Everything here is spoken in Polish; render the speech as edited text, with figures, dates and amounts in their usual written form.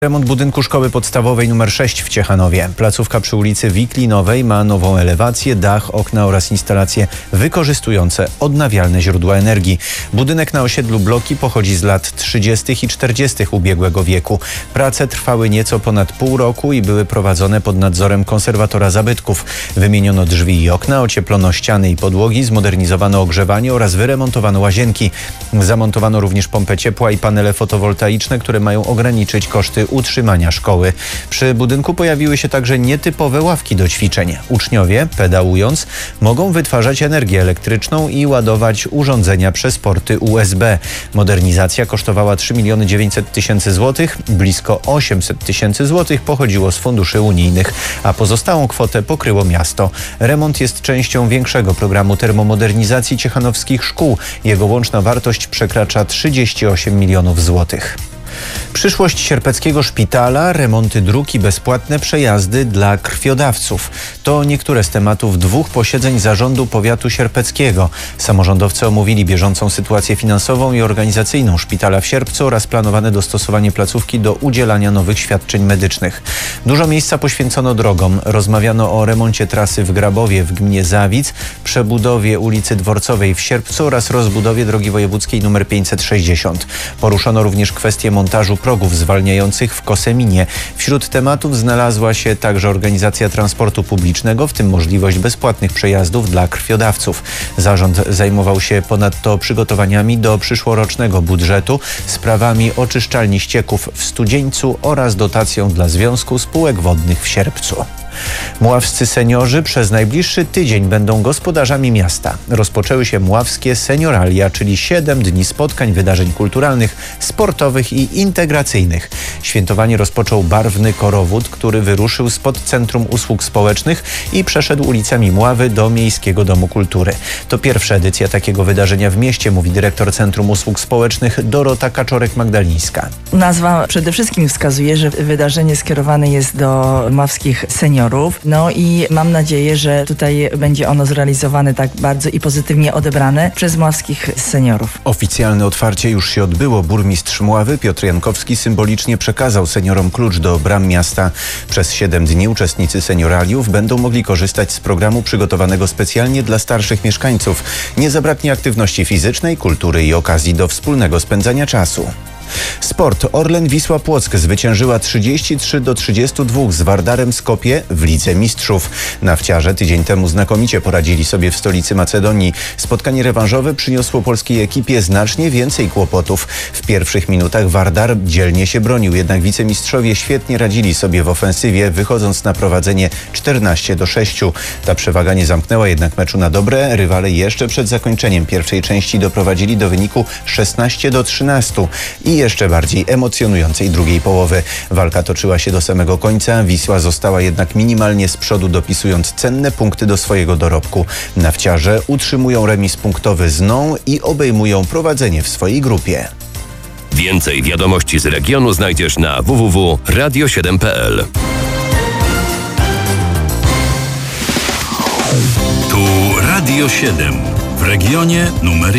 Remont budynku szkoły podstawowej nr 6 w Ciechanowie. Placówka przy ulicy Wiklinowej ma nową elewację, dach, okna oraz instalacje wykorzystujące odnawialne źródła energii. Budynek na osiedlu Bloki pochodzi z lat 30. i 40. ubiegłego wieku. Prace trwały nieco ponad pół roku i były prowadzone pod nadzorem konserwatora zabytków. Wymieniono drzwi i okna, ocieplono ściany i podłogi, zmodernizowano ogrzewanie oraz wyremontowano łazienki. Zamontowano również pompę ciepła i panele fotowoltaiczne, które mają ograniczyć koszty utrzymania szkoły. Przy budynku pojawiły się także nietypowe ławki do ćwiczeń. Uczniowie, pedałując, mogą wytwarzać energię elektryczną i ładować urządzenia przez porty USB. Modernizacja kosztowała 3 900 000 złotych, blisko 800 000 złotych pochodziło z funduszy unijnych, a pozostałą kwotę pokryło miasto. Remont jest częścią większego programu termomodernizacji ciechanowskich szkół. Jego łączna wartość przekracza 38 milionów złotych. Przyszłość sierpeckiego szpitala, remonty dróg i bezpłatne przejazdy dla krwiodawców. To niektóre z tematów 2 posiedzeń Zarządu Powiatu Sierpeckiego. Samorządowcy omówili bieżącą sytuację finansową i organizacyjną szpitala w Sierpcu oraz planowane dostosowanie placówki do udzielania nowych świadczeń medycznych. Dużo miejsca poświęcono drogom. Rozmawiano o remoncie trasy w Grabowie w gminie Zawic, przebudowie ulicy Dworcowej w Sierpcu oraz rozbudowie drogi wojewódzkiej nr 560. Poruszono również kwestię montażu progów zwalniających w Koseminie. Wśród tematów znalazła się także organizacja transportu publicznego, w tym możliwość bezpłatnych przejazdów dla krwiodawców. Zarząd zajmował się ponadto przygotowaniami do przyszłorocznego budżetu, sprawami oczyszczalni ścieków w Studzieńcu oraz dotacją dla Związku Spółek Wodnych w Sierpcu. Mławscy seniorzy przez najbliższy tydzień będą gospodarzami miasta. Rozpoczęły się Mławskie Senioralia, czyli 7 dni spotkań, wydarzeń kulturalnych, sportowych i integracyjnych. Świętowanie rozpoczął barwny korowód, który wyruszył spod Centrum Usług Społecznych i przeszedł ulicami Mławy do Miejskiego Domu Kultury. To pierwsza edycja takiego wydarzenia w mieście, mówi dyrektor Centrum Usług Społecznych Dorota Kaczorek-Magdalińska. Nazwa przede wszystkim wskazuje, że wydarzenie skierowane jest do mławskich seniorów. No i mam nadzieję, że tutaj będzie ono zrealizowane tak bardzo i pozytywnie odebrane przez mławskich seniorów. Oficjalne otwarcie już się odbyło. Burmistrz Mławy Piotr Jankowski symbolicznie przekazał seniorom klucz do bram miasta. Przez 7 dni uczestnicy senioraliów będą mogli korzystać z programu przygotowanego specjalnie dla starszych mieszkańców. Nie zabraknie aktywności fizycznej, kultury i okazji do wspólnego spędzania czasu. Sport. Orlen Wisła Płock zwyciężyła 33-32 z Wardarem Skopje w Lidze Mistrzów. Nawciarze tydzień temu znakomicie poradzili sobie w stolicy Macedonii. Spotkanie rewanżowe przyniosło polskiej ekipie znacznie więcej kłopotów. W pierwszych minutach Wardar dzielnie się bronił, jednak wicemistrzowie świetnie radzili sobie w ofensywie, wychodząc na prowadzenie 14-6. Ta przewaga nie zamknęła jednak meczu na dobre. Rywale jeszcze przed zakończeniem pierwszej części doprowadzili do wyniku 16-13 i jeszcze bardziej emocjonującej drugiej połowy. Walka toczyła się do samego końca. Wisła została jednak minimalnie z przodu, dopisując cenne punkty do swojego dorobku. Nawciarze utrzymują remis punktowy zNą i obejmują prowadzenie w swojej grupie. Więcej wiadomości z regionu znajdziesz na www.radio7.pl. Tu Radio 7 w regionie numer